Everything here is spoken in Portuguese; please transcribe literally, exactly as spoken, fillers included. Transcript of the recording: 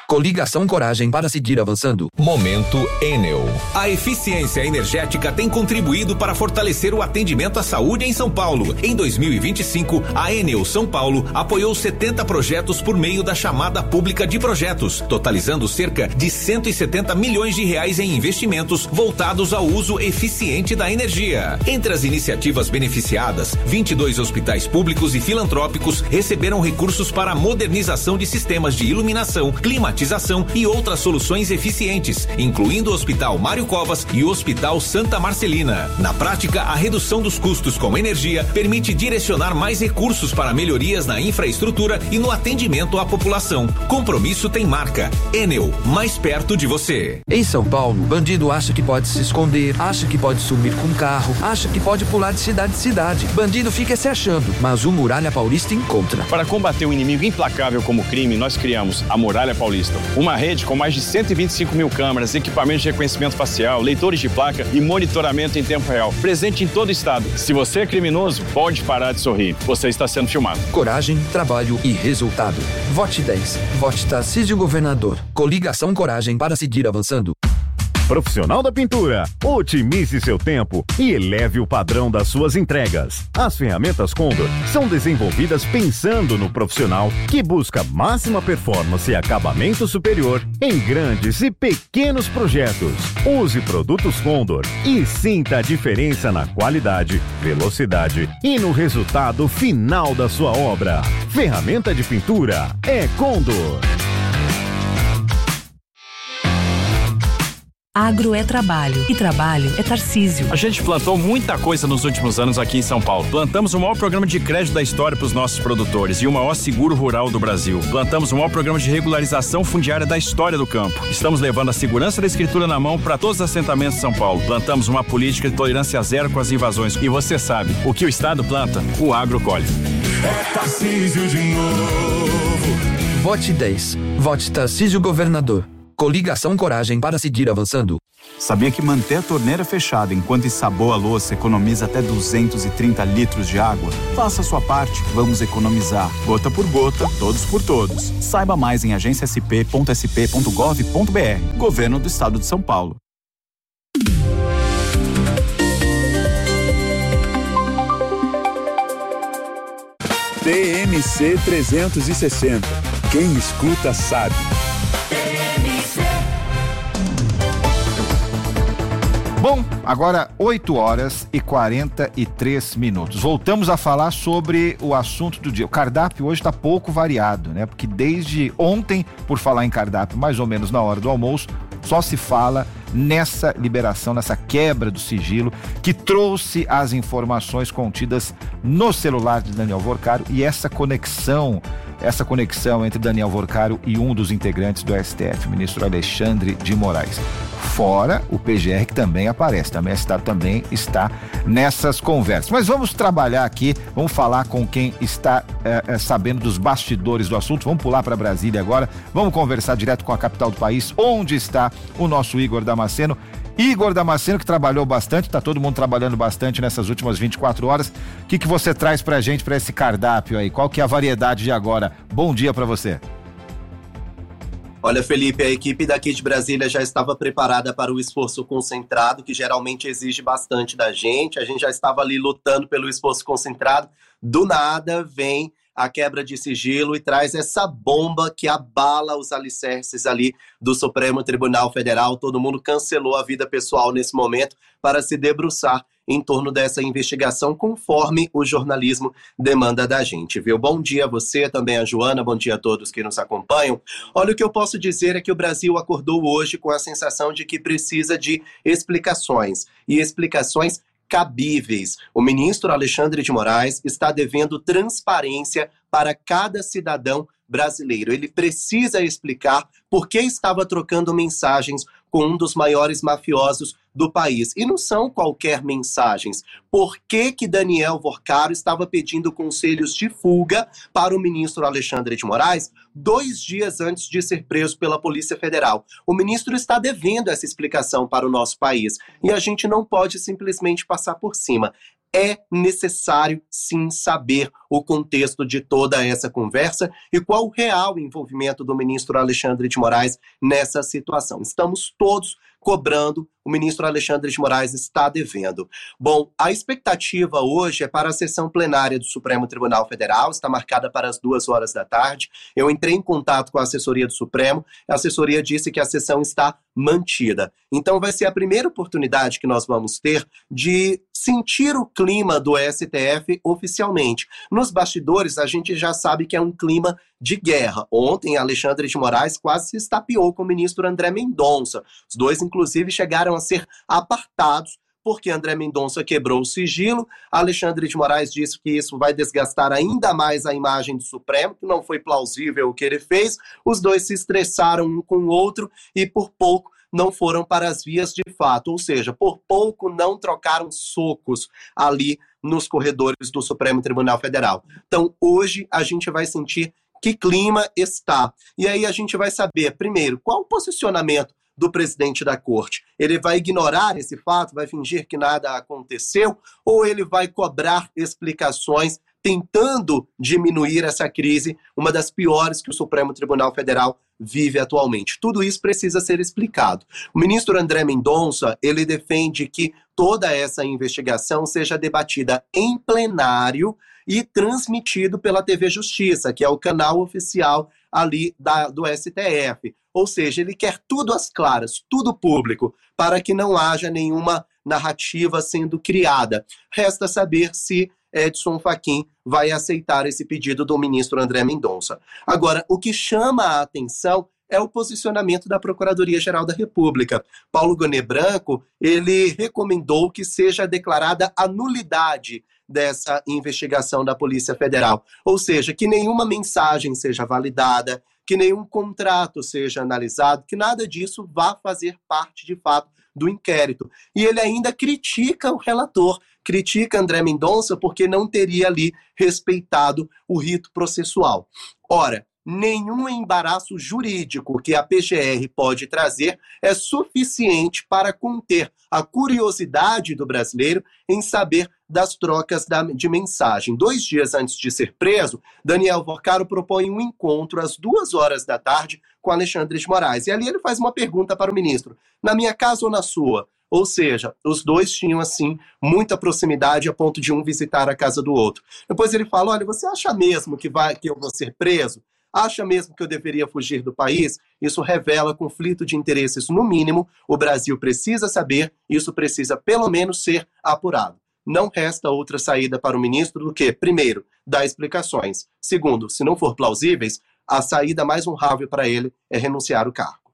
Coligação Coragem para seguir avançando. Momento Enel. A eficiência energética tem contribuído para fortalecer o atendimento à saúde em São Paulo. Em dois mil e vinte e cinco, a Enel São Paulo apoiou setenta projetos por meio da chamada pública de projetos, totalizando cerca de cento e setenta milhões de reais em investimentos voltados ao uso eficiente da energia. Entre as iniciativas beneficiadas, vinte e dois hospitais públicos e filantrópicos receberam recursos para a modernização de sistemas de iluminação, climatização e outras soluções eficientes, incluindo o Hospital Mário Covas e o Hospital Santa Marcelina. Na prática, a redução dos custos com energia permite direcionar mais recursos para melhorias na infraestrutura e no atendimento à população. Compromisso tem marca. Enel, mais perto de você. Em São Paulo, bandido acha que pode se esconder, acha que pode sumir com carro, acha que pode pular de cidade em cidade. Bandido fica se achando, mas o Muralha Paulista encontra. Para combater um inimigo implacável como o crime, nós criamos a Muralha Paulista. Uma rede com mais de cento e vinte e cinco mil câmeras, equipamentos de reconhecimento facial, leitores de placa e monitoramento em tempo real. Presente em todo o estado. Se você é criminoso, pode parar de sorrir. Você está sendo filmado. Coragem, trabalho e resultado. Vote dez. Vote Tarcísio Governador. Coligação Coragem para seguir avançando. Profissional da pintura, otimize seu tempo e eleve o padrão das suas entregas. As ferramentas Condor são desenvolvidas pensando no profissional que busca máxima performance e acabamento superior em grandes e pequenos projetos. Use produtos Condor e sinta a diferença na qualidade, velocidade e no resultado final da sua obra. Ferramenta de pintura é Condor. Agro é trabalho e trabalho é Tarcísio. A gente plantou muita coisa nos últimos anos aqui em São Paulo. Plantamos o maior programa de crédito da história para os nossos produtores e o maior seguro rural do Brasil. Plantamos o maior programa de regularização fundiária da história do campo. Estamos levando a segurança da escritura na mão para todos os assentamentos de São Paulo. Plantamos uma política de tolerância zero com as invasões. E você sabe, o que o Estado planta, o agro colhe. É Tarcísio de novo. Vote dez. Vote Tarcísio Governador. Coligação Coragem para seguir avançando. Sabia que manter a torneira fechada enquanto ensaboa a louça economiza até duzentos e trinta litros de água? Faça a sua parte, vamos economizar. Gota por gota, todos por todos. Saiba mais em agência s p ponto s p ponto gov ponto b r. Governo do Estado de São Paulo. T M C trezentos e sessenta. Quem escuta sabe. Bom, agora oito horas e quarenta e três minutos. Voltamos a falar sobre o assunto do dia. O cardápio hoje está pouco variado, né? Porque desde ontem, por falar em cardápio, mais ou menos na hora do almoço, só se fala nessa liberação, nessa quebra do sigilo que trouxe as informações contidas no celular de Daniel Vorcaro e essa conexão, essa conexão entre Daniel Vorcaro e um dos integrantes do S T F, o ministro Alexandre de Moraes. Fora o P G R que também aparece, também a cidade também está nessas conversas. Mas vamos trabalhar aqui, vamos falar com quem está é, é, sabendo dos bastidores do assunto. Vamos pular para Brasília agora, vamos conversar direto com a capital do país, onde está o nosso Igor Damasceno. Igor Damasceno, que trabalhou bastante, está todo mundo trabalhando bastante nessas últimas vinte e quatro horas. O que, que você traz pra gente, para esse cardápio aí? Qual que é a variedade de agora? Bom dia para você. Olha, Felipe, a equipe daqui de Brasília já estava preparada para o esforço concentrado, que geralmente exige bastante da gente. A gente já estava ali lutando pelo esforço concentrado. Do nada vem a quebra de sigilo e traz essa bomba que abala os alicerces ali do Supremo Tribunal Federal. Todo mundo cancelou a vida pessoal nesse momento para se debruçar em torno dessa investigação, conforme o jornalismo demanda da gente, viu? Bom dia a você, também a Joana, bom dia a todos que nos acompanham. Olha, o que eu posso dizer é que o Brasil acordou hoje com a sensação de que precisa de explicações, e explicações cabíveis. O ministro Alexandre de Moraes está devendo transparência para cada cidadão brasileiro. Ele precisa explicar por que estava trocando mensagens com um dos maiores mafiosos do país. E não são qualquer mensagens. Por que que Daniel Vorcaro estava pedindo conselhos de fuga para o ministro Alexandre de Moraes dois dias antes de ser preso pela Polícia Federal? O ministro está devendo essa explicação para o nosso país. E a gente não pode simplesmente passar por cima. é necessário, sim, saber o contexto de toda essa conversa e qual o real envolvimento do ministro Alexandre de Moraes nessa situação. Estamos todos cobrando, o ministro Alexandre de Moraes está devendo. Bom, a expectativa hoje é para a sessão plenária do Supremo Tribunal Federal, está marcada para as duas horas da tarde. Eu entrei em contato com a assessoria do Supremo, a assessoria disse que a sessão está mantida. Então vai ser a primeira oportunidade que nós vamos ter de sentir o clima do S T F oficialmente. Nos bastidores, a gente já sabe que é um clima de guerra. Ontem, Alexandre de Moraes quase se estapeou com o ministro André Mendonça. Os dois, inclusive, chegaram a ser apartados porque André Mendonça quebrou o sigilo. Alexandre de Moraes disse que isso vai desgastar ainda mais a imagem do Supremo, que não foi plausível o que ele fez. Os dois se estressaram um com o outro e, por pouco, não foram para as vias de fato, ou seja, por pouco não trocaram socos ali nos corredores do Supremo Tribunal Federal. Então, hoje a gente vai sentir que clima está. E aí a gente vai saber, primeiro, qual o posicionamento do presidente da corte. Ele vai ignorar esse fato, vai fingir que nada aconteceu, ou ele vai cobrar explicações tentando diminuir essa crise, uma das piores que o Supremo Tribunal Federal vive atualmente. Tudo isso precisa ser explicado. O ministro André Mendonça, ele defende que toda essa investigação seja debatida em plenário e transmitido pela T V Justiça, que é o canal oficial ali da, do S T F. Ou seja, ele quer tudo às claras, tudo público, para que não haja nenhuma narrativa sendo criada. Resta saber se Edson Fachin vai aceitar esse pedido do ministro André Mendonça. Agora, o que chama a atenção é o posicionamento da Procuradoria-Geral da República. Paulo Gonet Branco, ele recomendou que seja declarada a nulidade dessa investigação da Polícia Federal. Ou seja, que nenhuma mensagem seja validada, que nenhum contrato seja analisado, que nada disso vá fazer parte, de fato, do inquérito. E ele ainda critica o relator, critica André Mendonça porque não teria ali respeitado o rito processual. Ora, nenhum embaraço jurídico que a P G R pode trazer é suficiente para conter a curiosidade do brasileiro em saber das trocas de mensagem. Dois dias antes de ser preso, Daniel Vorcaro propõe um encontro às duas horas da tarde com Alexandre de Moraes. E ali ele faz uma pergunta para o ministro: na minha casa ou na sua? Ou seja, os dois tinham, assim, muita proximidade a ponto de um visitar a casa do outro. Depois ele fala: olha, você acha mesmo que, vai, que eu vou ser preso? Acha mesmo que eu deveria fugir do país? Isso revela conflito de interesses no mínimo. O Brasil precisa saber, isso precisa pelo menos ser apurado. Não resta outra saída para o ministro do que, primeiro, dar explicações. Segundo, se não for plausíveis, a saída mais honrável para ele é renunciar ao cargo.